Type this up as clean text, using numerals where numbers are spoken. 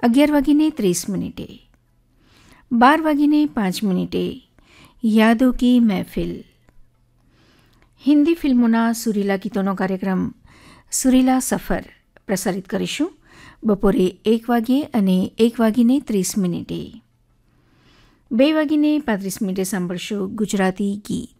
11:30 12:05 યાદો કી મહેફિલ. હિન્દી ફિલ્મોના સુરીલા ગીતોનો કાર્યક્રમ સુરીલા સફર પ્રસારિત કરીશું બપોરે 1 વાગ્યે અને 1:30 2:35 સાંભળશો ગુજરાતી ગીત.